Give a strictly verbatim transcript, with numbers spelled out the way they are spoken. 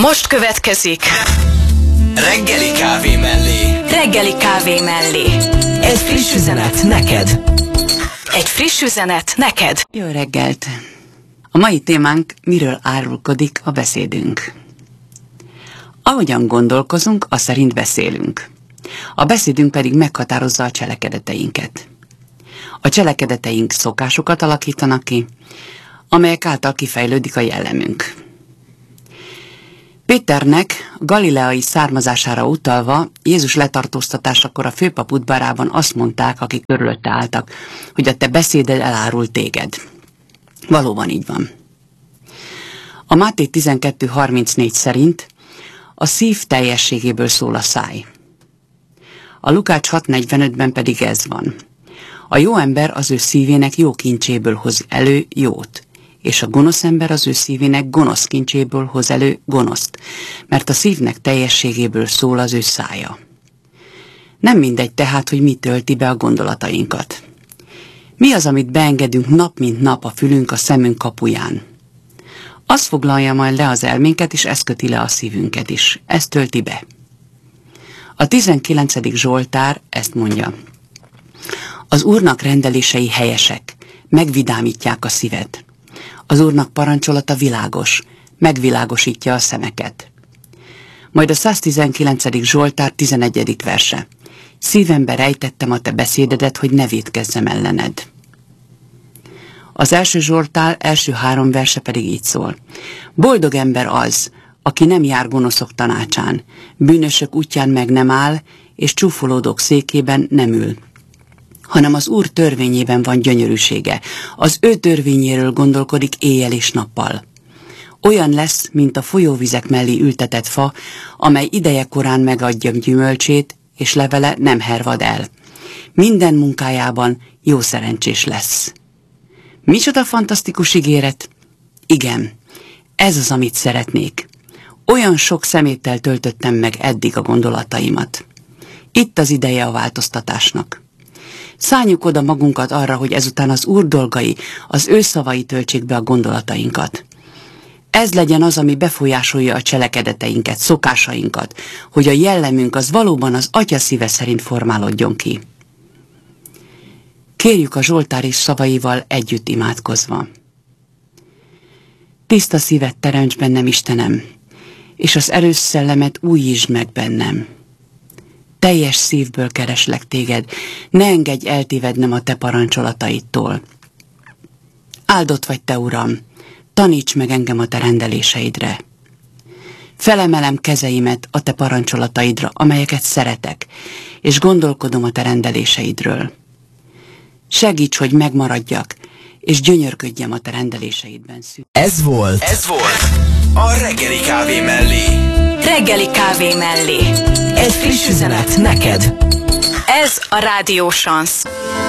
Most következik Reggeli kávé mellé. Reggeli kávé mellé. Egy friss üzenet neked. Egy friss üzenet neked. Jó reggelt! A mai témánk: miről árulkodik a beszédünk. Ahogyan gondolkozunk, az szerint beszélünk. A beszédünk pedig meghatározza a cselekedeteinket. A cselekedeteink szokásokat alakítanak ki, amelyek által kifejlődik a jellemünk. Péternek galileai származására utalva Jézus letartóztatásakor a főpap udvarában azt mondták, akik körülötte álltak, hogy a te beszéded elárul téged. Valóban így van. A Máté tizenkettő harmincnégy szerint a szív teljességéből szól a száj. A Lukács hat negyvenötben pedig ez van. A jó ember az ő szívének jó kincséből hoz elő jót, és a gonosz ember az ő szívének gonosz kincséből hoz elő gonoszt, mert a szívnek teljességéből szól az ő szája. Nem mindegy tehát, hogy mi tölti be a gondolatainkat. Mi az, amit beengedünk nap mint nap a fülünk, a szemünk kapuján? Az foglalja majd le az elménket, és ez köti le a szívünket is. Ez tölti be. A tizenkilencedik Zsoltár ezt mondja. Az Úrnak rendelései helyesek, megvidámítják a szívet. Az Úrnak parancsolata világos, megvilágosítja a szemeket. Majd a száztizenkilencedik Zsoltár tizenegyedik verse. Szívembe rejtettem a te beszédedet, hogy ne vétkezzem ellened. Az első Zsoltár első három verse pedig így szól. Boldog ember az, aki nem jár gonoszok tanácsán, bűnösök útján meg nem áll, és csúfolódók székében nem ül, hanem az Úr törvényében van gyönyörűsége. Az ő törvényéről gondolkodik éjjel és nappal. Olyan lesz, mint a folyóvizek mellé ültetett fa, amely ideje korán megadja gyümölcsét, és levele nem hervad el. Minden munkájában jó szerencsés lesz. Micsoda fantasztikus ígéret? Igen, ez az, amit szeretnék. Olyan sok szeméttel töltöttem meg eddig a gondolataimat. Itt az ideje a változtatásnak. Szálljuk oda magunkat arra, hogy ezután az Úr dolgai, az ő szavai töltsék be a gondolatainkat. Ez legyen az, ami befolyásolja a cselekedeteinket, szokásainkat, hogy a jellemünk az valóban az Atya szíve szerint formálódjon ki. Kérjük a Zsoltár is szavaival együtt imádkozva. Tiszta szívet teremts bennem, Istenem, és az erős szellemet újítsd meg bennem. Teljes szívből kereslek téged, ne engedj eltévednem a te parancsolataidtól. Áldott vagy te, Uram, taníts meg engem a te rendeléseidre. Felemelem kezeimet a te parancsolataidra, amelyeket szeretek, és gondolkodom a te rendeléseidről. Segíts, hogy megmaradjak, és gyönyörködjem a te rendeléseidben. Ez volt, ez volt a Reggeli kávé mellé. Reggeli kávé mellé. Egy friss üzenet neked. Ez a Rádió Sansz.